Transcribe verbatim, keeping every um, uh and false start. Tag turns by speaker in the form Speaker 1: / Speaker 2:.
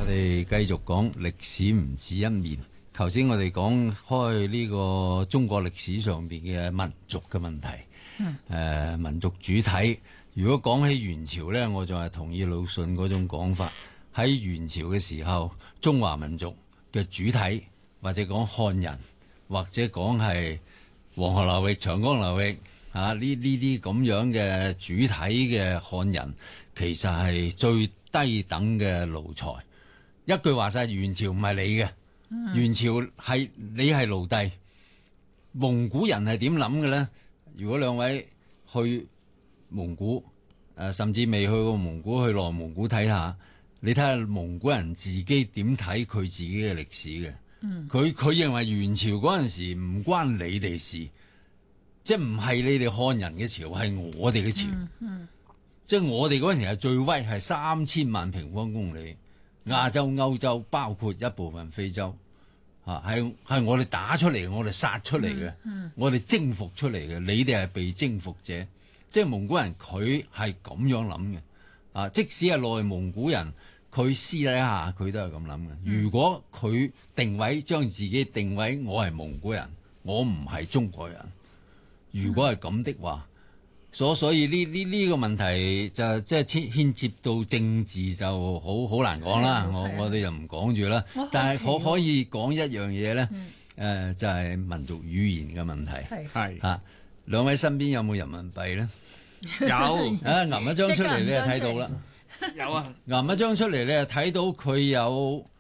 Speaker 1: 我哋繼續講歷史唔止一面。頭先我哋講開呢個中國歷史上邊嘅民族嘅問題，誒、嗯呃、民族主體。如果講起元朝呢，我就係同意魯迅嗰種講法。喺元朝嘅時候，中華民族嘅主體，或者講漢人，或者講係黃河流域、長江流域啊呢呢啲咁樣嘅主體嘅漢人，其實係最低等嘅奴才。一句話晒，元朝唔係你嘅，嗯、元朝係你係奴隸。蒙古人係點諗嘅咧？如果兩位去蒙古，誒、呃、甚至未去過蒙古，去內蒙古睇下。你睇下蒙古人自己點睇佢自己嘅歷史嘅，佢佢、嗯、認為元朝嗰陣時唔關你哋事，即係唔係你哋漢人嘅朝，係我哋嘅朝，嗯嗯、即係我哋嗰陣時係最威，係三千萬平方公里，亞洲、歐洲包括一部分非洲，嚇係係我哋打出嚟，我哋殺出嚟嘅，嗯嗯、我哋征服出嚟嘅，你哋係被征服者，即係蒙古人佢係咁樣諗嘅，啊，即使係內蒙古人。佢私底下佢都係咁諗嘅。如果佢定位將自己定位我係蒙古人，我唔係中國人。如果係咁的話，所所以呢呢呢個問題就即係牽牽涉到政治就好好難講啦。我我哋就唔講住啦。但係可可以講一樣嘢咧，誒、嗯呃、就係、是、民族語言嘅問題。係嚇，兩位身邊有冇人民幣咧？有啊，揞一張出嚟你就睇到啦。有啊，揞一張出嚟，你就睇到佢有